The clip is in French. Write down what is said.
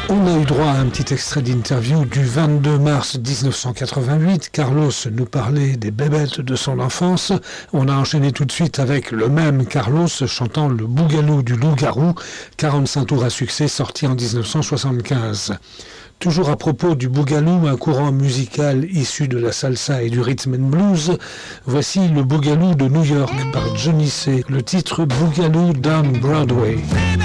On a eu droit à un petit extrait d'interview du 22 mars 1988. Carlos nous parlait des bébêtes de son enfance. On a enchaîné tout de suite avec le même Carlos chantant le Bougalou du loup-garou, 45 tours à succès sorti en 1975. Toujours à propos du Bougalou, un courant musical issu de la salsa et du rhythm and blues, voici le Bougalou de New York par Johnny C. Le titre Bougalou Down Broadway.